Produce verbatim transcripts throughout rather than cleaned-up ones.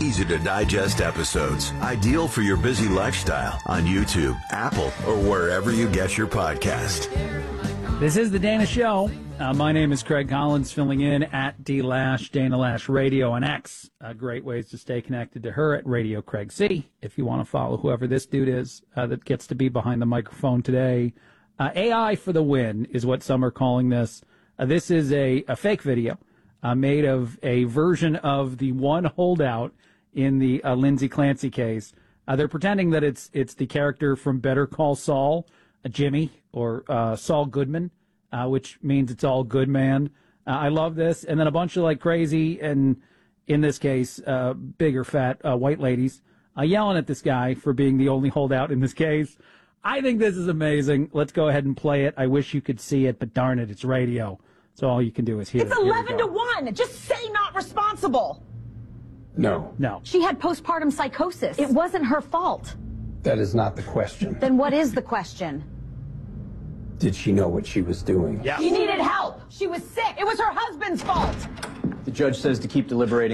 easy to digest episodes, ideal for your busy lifestyle on YouTube, Apple, or wherever you get your podcast. This is The Dana Show. Uh, my name is Craig Collins, filling in at D Lash, Dana Lash Radio on X. Uh, great ways to stay connected to her at Radio Craig C. If you want to follow whoever this dude is uh, that gets to be behind the microphone today. Uh, A I for the win is what some are calling this. Uh, this is a, a fake video uh, made of a version of the one holdout in the uh, Lindsay Clancy case. Uh, they're pretending that it's it's the character from Better Call Saul, uh, Jimmy, or uh, Saul Goodman. Uh, which means it's all good, man. Uh, I love this. And then a bunch of like crazy and, in this case, uh, bigger fat uh, white ladies uh, yelling at this guy for being the only holdout in this case. I think this is amazing. Let's go ahead and play it. I wish you could see it, but darn it, it's radio. So all you can do is hear it's it. It's eleven to one. Just say not responsible. No. No. She had postpartum psychosis. It wasn't her fault. That is not the question. Then what is the question? Did she know what she was doing? Yeah. She needed help. She was sick. It was her husband's fault. The judge says to keep deliberating.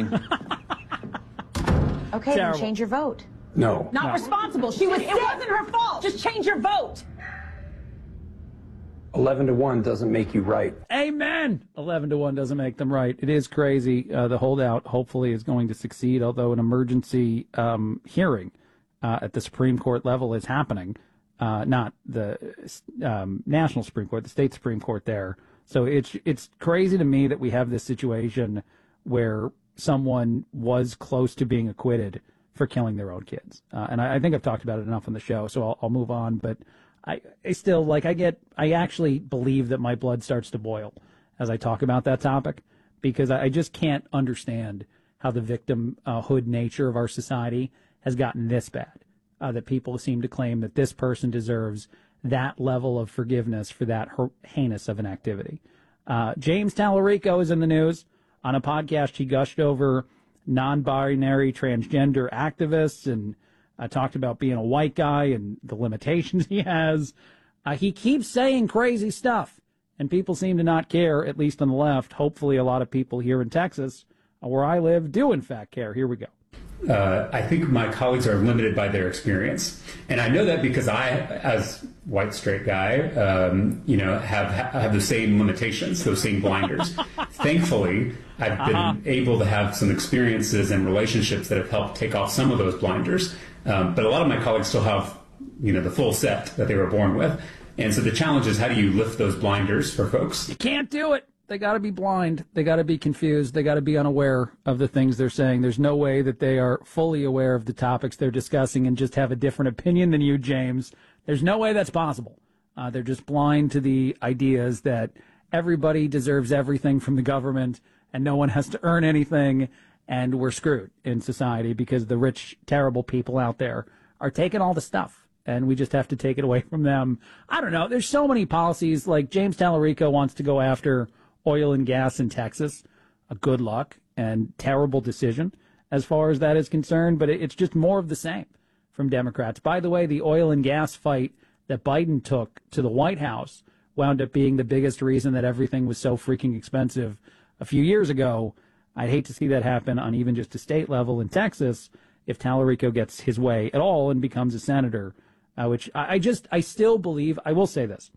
Okay, Terrible. then change your vote. No. Not No. responsible. She was. It wasn't her fault. Just change your vote. eleven to one doesn't make you right. Amen. eleven to one doesn't make them right. It is crazy. Uh, the holdout hopefully is going to succeed, although an emergency um, hearing uh, at the Supreme Court level is happening. Uh, not the um, national Supreme Court, the state Supreme Court there. So it's it's crazy to me that we have this situation where someone was close to being acquitted for killing their own kids. Uh, and I, I think I've talked about it enough on the show, so I'll, I'll move on. But I, I still, like, I get, I actually believe that my blood starts to boil as I talk about that topic, because I, I just can't understand how the victimhood nature of our society has gotten this bad. Uh, that people seem to claim that this person deserves that level of forgiveness for that her- heinous of an activity. Uh, James Tallarico is in the news. On a podcast, he gushed over non-binary transgender activists and uh, talked about being a white guy and the limitations he has. Uh, he keeps saying crazy stuff, and people seem to not care, at least on the left. Hopefully a lot of people here in Texas, uh, where I live, do in fact care. Here we go. Uh, I think my colleagues are limited by their experience, and I know that because I, as white straight guy, um, you know, have have the same limitations, those same blinders. Thankfully, I've been uh-huh. able to have some experiences and relationships that have helped take off some of those blinders. Um, but a lot of my colleagues still have, you know, the full set that they were born with, and so the challenge is how do you lift those blinders for folks? You can't do it. They got to be blind. They got to be confused. They got to be unaware of the things they're saying. There's no way that they are fully aware of the topics they're discussing and just have a different opinion than you, James. There's no way that's possible. Uh, they're just blind to the ideas that everybody deserves everything from the government and no one has to earn anything, and we're screwed in society because the rich, terrible people out there are taking all the stuff, and we just have to take it away from them. I don't know. There's so many policies. Like James Tallarico wants to go after oil and gas in Texas. A good luck and terrible decision as far as that is concerned, but it's just more of the same from Democrats. By the way, the oil and gas fight that Biden took to the White House wound up being the biggest reason that everything was so freaking expensive a few years ago. I'd hate to see that happen on even just a state level in Texas if Tallarico gets his way at all and becomes a senator, uh, which I, I just, I still believe, I will say this,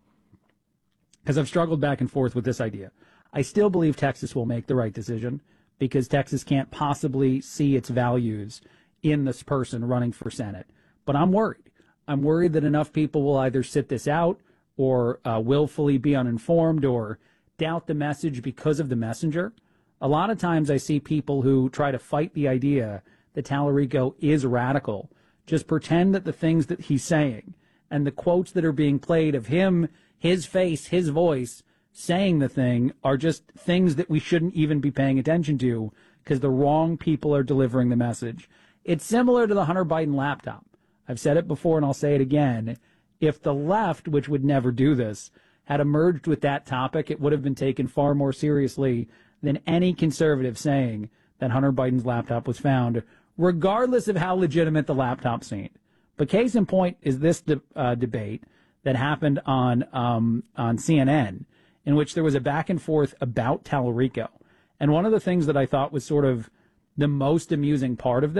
because I've struggled back and forth with this idea. I still believe Texas will make the right decision because Texas can't possibly see its values in this person running for Senate. But I'm worried. I'm worried that enough people will either sit this out or uh, willfully be uninformed or doubt the message because of the messenger. A lot of times I see people who try to fight the idea that Tallarico is radical, just pretend that the things that he's saying and the quotes that are being played of him, his face, his voice, saying the thing are just things that we shouldn't even be paying attention to because the wrong people are delivering the message. It's similar to the Hunter Biden laptop. I've said it before and I'll say it again. If the left, which would never do this, had emerged with that topic, it would have been taken far more seriously than any conservative saying that Hunter Biden's laptop was found, regardless of how legitimate the laptop seemed. But case in point is this de- uh, debate that happened on um, on C N N, in which there was a back and forth about Tallarico. And one of the things that I thought was sort of the most amusing part of this